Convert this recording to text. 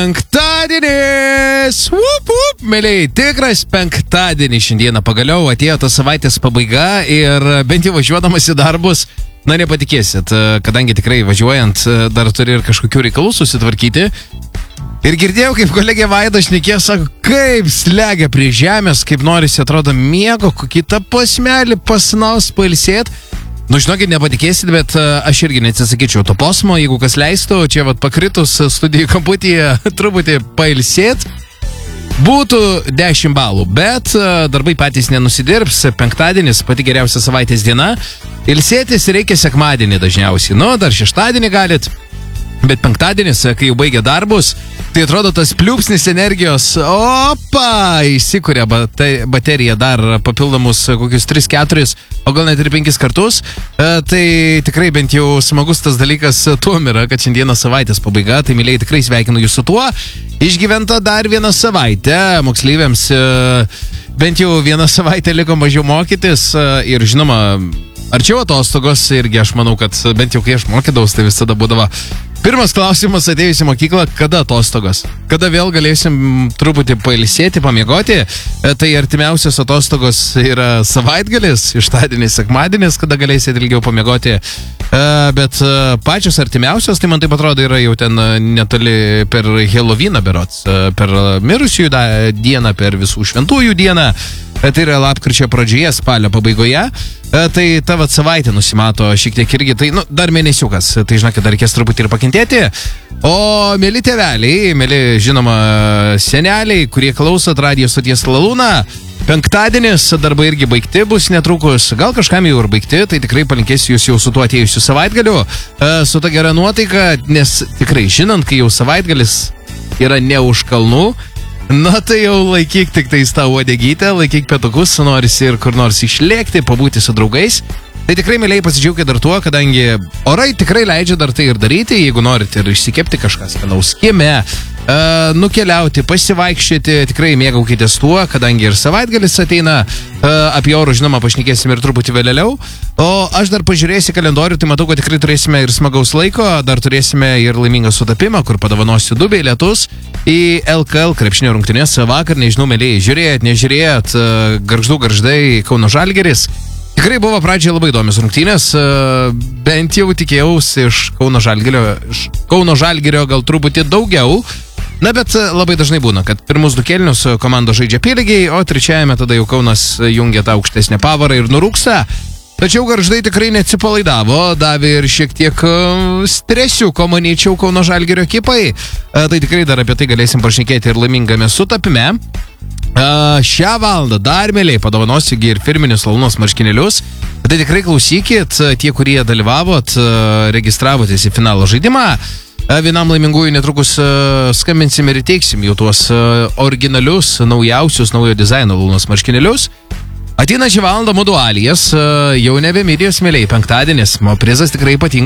Penktadienis! Mėlyje, tikras penktadienis šiandieną pagaliau atėjo ta savaitės pabaiga ir bent jau važiuodamas į darbus, na nepatikėsit, kadangi tikrai važiuojant dar turi ir kažkokių reikalų susitvarkyti. Ir girdėjau, kaip kolegė Vaida šnekėjo, sako, kaip slegia prie žemės, kaip norisi, atrodo, miego, kokį tą posmelį pasnaus, pailsėt. Nu, žinokit, nepatikėsit, bet aš irgi neatsisakyčiau to posmo, jeigu kas leistų, čia vat pakritus studijų kamputyje truputį pailsėt, būtų 10 balų, bet darbai patys nenusidirbs, penktadienis pati geriausia savaitės diena, ilsėtis reikia sekmadienį dažniausiai, nu, dar šeštadienį galit. Bet penktadienis, kai jau baigia darbus, tai atrodo tas pliūpsnis energijos, įsikuria baterija dar papildomus kokius 3-4, o gal net ir 5 kartus. Tai tikrai bent jau smagus tas dalykas tuom yra, kad šiandieną savaitės pabaiga, tai mylėjai tikrai sveikinu jūs su tuo. Išgyventa dar vieną savaitę, moksleiviams bent jau vieną savaitę liko mažiau mokytis ir žinoma, arčiau atostogos irgi aš manau, kad bent jau kai aš mokydavus, tai visada būdavo pirmas klausimas atėjus į mokyklą, kada atostogos? Kada vėl galėsim truputį pailsėti, pamiegoti? Tai artimiausios atostogos yra savaitgalis, šeštadienis, sekmadienis, kada galėsite ilgiau pamiegoti. Bet pačios artimiausios, tai man taip atrodo, yra jau ten netoli per Helovyną berods, per mirusiųjų dieną, per visų šventųjų dieną. Tai yra lapkričio pradžioje, spalio pabaigoje. Tai ta vat savaitė nusimato šiek tiek irgi, tai dar mėnesiukas, tai žinokit, dar reikės truputį ir pakentėti. O mėly tėveliai, mėly žinoma seneliai, kurie klausot radijo stoties Lalūną, penktadienis, darbai irgi baigti bus netrukus, gal kažkam jau ir baigti, tai tikrai palinkėsiu jūs jau su tuo atėjusiu savaitgaliu, su ta gera nuotaika, nes tikrai žinant, kai jau savaitgalis yra ne už kalnų, na tai jau laikyk tik tais tą uodegytę, laikyk petukus, norisi ir kur nors išlėkti, pabūti su draugais. Tai tikrai, mėlyje, pasidžiaugite dar tuo, kadangi orai tikrai leidžia dar tai ir daryti, jeigu norite ir išsikepti kažkas skanaus kieme, nukeliauti, pasivaikščioti, tikrai mėgaukitės tuo, kadangi ir savaitgalis ateina, apie orų, žinoma, pašnekėsim ir truputį vėliau. O aš dar pažiūrėsiu kalendorių, tai matau, kad tikrai turėsime ir smagaus laiko, dar turėsime ir laimingą sutapimą, kur padovanosiu 2 bilietus į LKL krepšinio rungtynes. Vakar, nežinau, mėlyje, žiūrėjot, nežiūrėjot, Gargždai, Kauno Žalgiris. Tikrai buvo pradžioje labai įdomios rungtynės, bent jau tikėjausi iš Kauno Žalgirio gal truputį daugiau. Na, bet labai dažnai būna, kad pirmus 2 kėlinius komandos žaidžia apylygiai, o trečiajame tada jau Kaunas jungia tą aukštesnę pavarą ir nurūksta. Tačiau Gargždai tikrai neatsipalaidavo, davė ir šiek tiek stresiuko, manyčiau, Kauno Žalgirio ekipai. Tai tikrai dar apie tai galėsim pašnekėti ir laimingame sutapime. Šią valandą dar mėlyje padovanosiu ir firminius Lalūnos marškinėlius. Tai tikrai klausykit, tie, kurie dalyvavot, registravotės į finalo žaidimą. Vienam laimingųjų netrukus skambinsim ir įteiksim jau tuos originalius, naujausius, naujo dizaino Lalūnos marškinėlius. Ateina šią valandą Mudu Alijas, jau nebe Midijos, mėlyje, penktadienis, o prizas tikrai ypatingas.